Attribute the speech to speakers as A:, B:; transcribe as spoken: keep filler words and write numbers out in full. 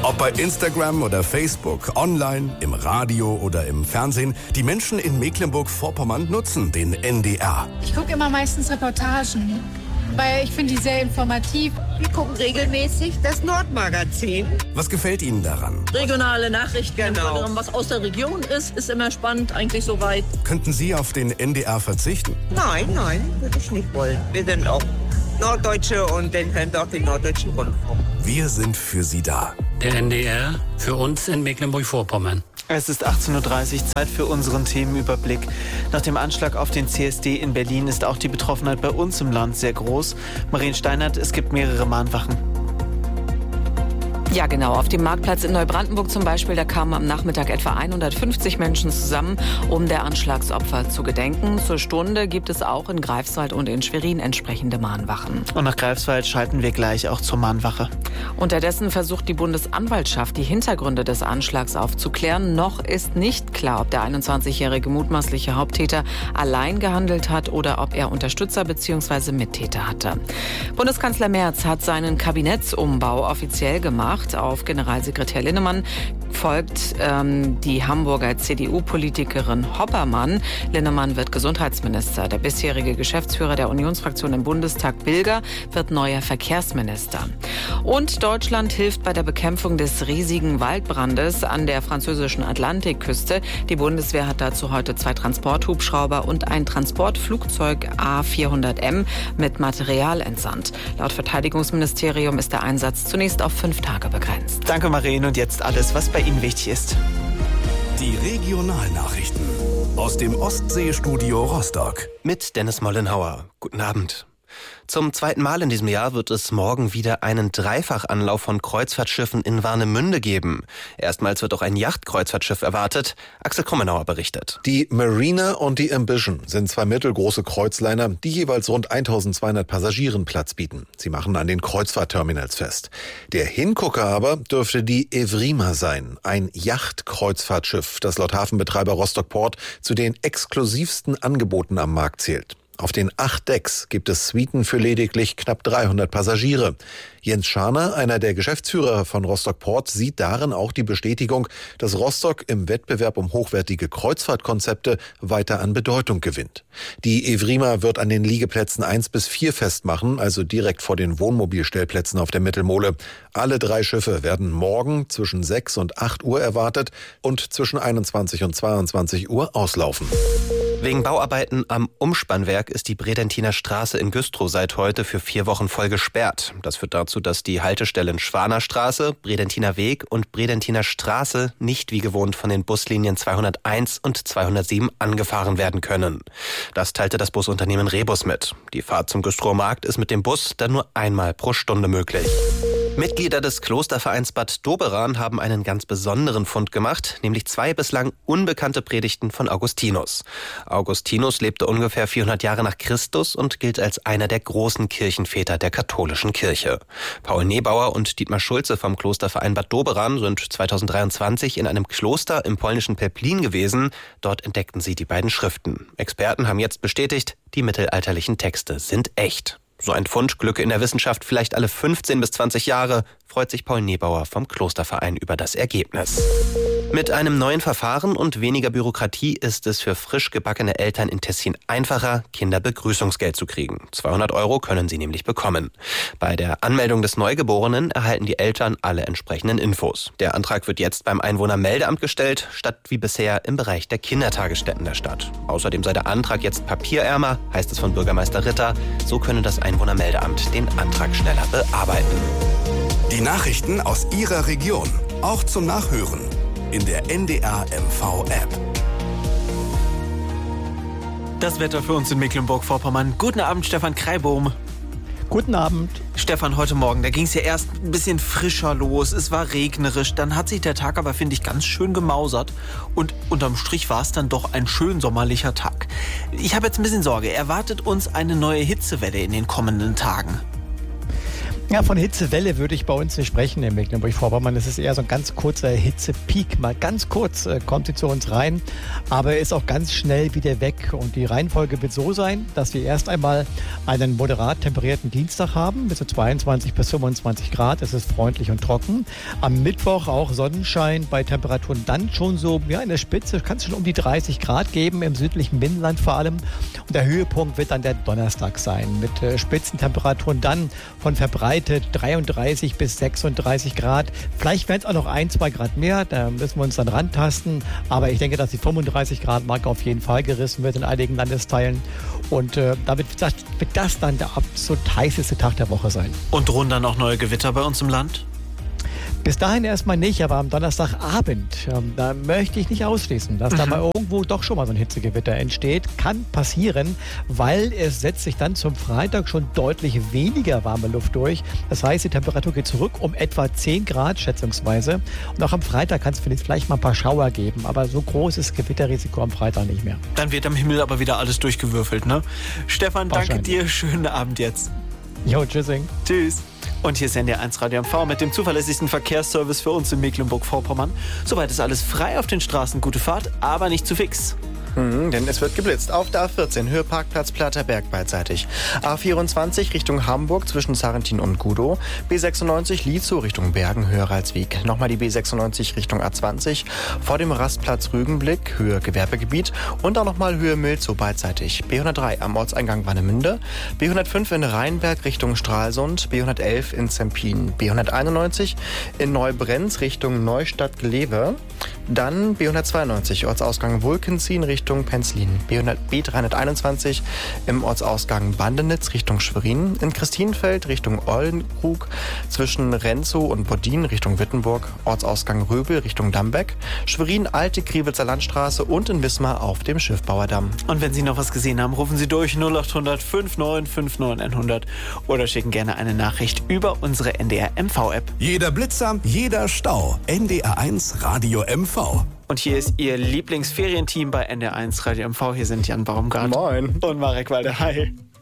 A: Ob bei Instagram oder Facebook, online, im Radio oder im Fernsehen, die Menschen in Mecklenburg-Vorpommern nutzen den N D R.
B: Ich gucke immer meistens Reportagen, weil ich finde die sehr informativ.
C: Wir gucken regelmäßig das Nordmagazin.
A: Was gefällt Ihnen daran?
D: Regionale Nachrichten,
C: genau.
D: Was aus der Region ist, ist immer spannend, eigentlich soweit.
A: Könnten Sie auf den N D R verzichten?
C: Nein, nein, würde ich nicht wollen. Wir sind auch Norddeutsche und dann können wir auch den Norddeutschen Rundfunk.
A: Wir sind für Sie da.
E: Der N D R für uns in Mecklenburg-Vorpommern.
F: Es ist achtzehn Uhr dreißig, Zeit für unseren Themenüberblick. Nach dem Anschlag auf den C S D in Berlin ist auch die Betroffenheit bei uns im Land sehr groß. Marien Steinert, es gibt mehrere Mahnwachen.
G: Ja, genau. Auf dem Marktplatz in Neubrandenburg zum Beispiel, da kamen am Nachmittag etwa hundertfünfzig Menschen zusammen, um der Anschlagsopfer zu gedenken. Zur Stunde gibt es auch in Greifswald und in Schwerin entsprechende Mahnwachen.
F: Und nach Greifswald schalten wir gleich auch zur Mahnwache.
G: Unterdessen versucht die Bundesanwaltschaft, die Hintergründe des Anschlags aufzuklären. Noch ist nicht klar, ob der einundzwanzigjährige mutmaßliche Haupttäter allein gehandelt hat oder ob er Unterstützer bzw. Mittäter hatte. Bundeskanzler Merz hat seinen Kabinettsumbau offiziell gemacht. Auf Generalsekretär Linnemann folgt ähm, die Hamburger C D U-Politikerin Hoppermann. Linnemann wird Gesundheitsminister. Der bisherige Geschäftsführer der Unionsfraktion im Bundestag, Bilger, wird neuer Verkehrsminister. Und Deutschland hilft bei der Bekämpfung des riesigen Waldbrandes an der französischen Atlantikküste. Die Bundeswehr hat dazu heute zwei Transporthubschrauber und ein Transportflugzeug A vierhundert M mit Material entsandt. Laut Verteidigungsministerium ist der Einsatz zunächst auf fünf Tage begrenzt.
F: Danke, Marien. Und jetzt alles, was bei Ihnen wichtig ist.
A: Die Regionalnachrichten aus dem Ostseestudio Rostock.
H: Mit Dennis Mollenhauer. Guten Abend. Zum zweiten Mal in diesem Jahr wird es morgen wieder einen Dreifachanlauf von Kreuzfahrtschiffen in Warnemünde geben. Erstmals wird auch ein Yachtkreuzfahrtschiff erwartet. Axel Krummenauer berichtet.
I: Die Marina und die Ambition sind zwei mittelgroße Kreuzliner, die jeweils rund eintausendzweihundert Passagieren Platz bieten. Sie machen an den Kreuzfahrtterminals fest. Der Hingucker aber dürfte die Evrima sein, ein Yachtkreuzfahrtschiff, das laut Hafenbetreiber Rostock Port zu den exklusivsten Angeboten am Markt zählt. Auf den acht Decks gibt es Suiten für lediglich knapp dreihundert Passagiere. Jens Scharner, einer der Geschäftsführer von Rostock Port, sieht darin auch die Bestätigung, dass Rostock im Wettbewerb um hochwertige Kreuzfahrtkonzepte weiter an Bedeutung gewinnt. Die Evrima wird an den Liegeplätzen eins bis vier festmachen, also direkt vor den Wohnmobilstellplätzen auf der Mittelmole. Alle drei Schiffe werden morgen zwischen sechs und acht Uhr erwartet und zwischen einundzwanzig und zweiundzwanzig Uhr auslaufen.
H: Wegen Bauarbeiten am Umspannwerk ist die Bredentiner Straße in Güstrow seit heute für vier Wochen voll gesperrt. Das führt dazu, dass die Haltestellen Schwanerstraße, Bredentiner Weg und Bredentiner Straße nicht wie gewohnt von den Buslinien zweihunderteins und zweihundertsieben angefahren werden können. Das teilte das Busunternehmen Rebus mit. Die Fahrt zum Güstrower Markt ist mit dem Bus dann nur einmal pro Stunde möglich. Mitglieder des Klostervereins Bad Doberan haben einen ganz besonderen Fund gemacht, nämlich zwei bislang unbekannte Predigten von Augustinus. Augustinus lebte ungefähr vierhundert Jahre nach Christus und gilt als einer der großen Kirchenväter der katholischen Kirche. Paul Nebauer und Dietmar Schulze vom Klosterverein Bad Doberan sind zweitausenddreiundzwanzig in einem Kloster im polnischen Pelplin gewesen. Dort entdeckten sie die beiden Schriften. Experten haben jetzt bestätigt, die mittelalterlichen Texte sind echt. So ein Fund glücke in der Wissenschaft vielleicht alle fünfzehn bis zwanzig Jahre, freut sich Paul Nebauer vom Klosterverein über das Ergebnis. Mit einem neuen Verfahren und weniger Bürokratie ist es für frisch gebackene Eltern in Tessin einfacher, Kinderbegrüßungsgeld zu kriegen. zweihundert Euro können sie nämlich bekommen. Bei der Anmeldung des Neugeborenen erhalten die Eltern alle entsprechenden Infos. Der Antrag wird jetzt beim Einwohnermeldeamt gestellt, statt wie bisher im Bereich der Kindertagesstätten der Stadt. Außerdem sei der Antrag jetzt papierärmer, heißt es von Bürgermeister Ritter. So könne das Einwohnermeldeamt den Antrag schneller bearbeiten.
A: Die Nachrichten aus Ihrer Region, auch zum Nachhören in der N D R M V-App.
F: Das Wetter für uns in Mecklenburg-Vorpommern. Guten Abend, Stefan Kreibohm.
J: Guten Abend.
F: Stefan, heute Morgen, da ging es ja erst ein bisschen frischer los. Es war regnerisch. Dann hat sich der Tag aber, finde ich, ganz schön gemausert. Und unterm Strich war es dann doch ein schön sommerlicher Tag. Ich habe jetzt ein bisschen Sorge. Erwartet uns eine neue Hitzewelle in den kommenden Tagen?
J: Ja, von Hitzewelle würde ich bei uns nicht sprechen in Mecklenburg-Vorpommern. Es ist eher so ein ganz kurzer Hitzepeak. Mal ganz kurz äh, kommt sie zu uns rein, aber er ist auch ganz schnell wieder weg. Und die Reihenfolge wird so sein, dass wir erst einmal einen moderat temperierten Dienstag haben, bis zu zweiundzwanzig bis fünfundzwanzig Grad. Es ist freundlich und trocken. Am Mittwoch auch Sonnenschein bei Temperaturen dann schon so, ja, in der Spitze kann es schon um die dreißig Grad geben, im südlichen Binnenland vor allem. Und der Höhepunkt wird dann der Donnerstag sein, mit äh, Spitzentemperaturen dann von verbreitet dreiunddreißig bis sechsunddreißig Grad. Vielleicht werden es auch noch ein, zwei Grad mehr, da müssen wir uns dann rantasten. Aber ich denke, dass die fünfunddreißig Grad Marke auf jeden Fall gerissen wird in einigen Landesteilen. Und äh, damit wird das, wird das dann der absolut heißeste Tag der Woche sein.
F: Und drohen dann auch neue Gewitter bei uns im Land?
J: Bis dahin erstmal nicht, aber am Donnerstagabend, ähm, da möchte ich nicht ausschließen, dass mhm. da mal irgendwo doch schon mal so ein Hitzegewitter entsteht. Kann passieren, weil es setzt sich dann zum Freitag schon deutlich weniger warme Luft durch. Das heißt, die Temperatur geht zurück um etwa zehn Grad schätzungsweise. Und auch am Freitag kann es vielleicht mal ein paar Schauer geben, aber so groß ist das Gewitterrisiko am Freitag nicht mehr.
F: Dann wird am Himmel aber wieder alles durchgewürfelt, ne? Stefan, danke dir, schönen Abend jetzt.
J: Jo, tschüssing.
F: Tschüss. Und hier ist N D R eins Radio M V mit dem zuverlässigsten Verkehrsservice für uns in Mecklenburg-Vorpommern. Soweit ist alles frei auf den Straßen. Gute Fahrt, aber nicht zu fix.
H: Mhm, denn es wird geblitzt. Auf der A vierzehn, Höhe Parkplatz Platterberg beidseitig. A vierundzwanzig Richtung Hamburg zwischen Sarrentin und Gudow. B sechsundneunzig Lietzow Richtung Bergen, Höhe Ralswiek. Nochmal die B sechsundneunzig Richtung A zwanzig. Vor dem Rastplatz Rügenblick, Höhe Gewerbegebiet. Und auch nochmal Höhe Milzow beidseitig. B hundertdrei am Ortseingang Warnemünde. B hundertfünf in Rheinberg Richtung Stralsund. B hundertelf in Zempin. B hunderteinundneunzig in Neubrenz Richtung Neustadt-Glewe. Dann B hundertzweiundneunzig Ortsausgang Wulkenzien Richtung Penzlin. B dreihunderteinundzwanzig im Ortsausgang Bandenitz Richtung Schwerin. In Christinfeld Richtung Oldenkrug. Zwischen Renzow und Bodin Richtung Wittenburg. Ortsausgang Röbel Richtung Dambeck. Schwerin Alte Kriwitzer Landstraße und in Wismar auf dem Schiffbauerdamm.
F: Und wenn Sie noch was gesehen haben, rufen Sie durch null acht hundert fünfundneunzig neunundfünfzig hundert oder schicken gerne eine Nachricht über unsere N D R M V App.
A: Jeder Blitzer, jeder Stau. N D R eins Radio M V.
F: Und hier ist Ihr Lieblingsferienteam bei N D R eins Radio M V. Hier sind Jan Baumgart.
H: Moin.
F: Und Marek Walde. Hi.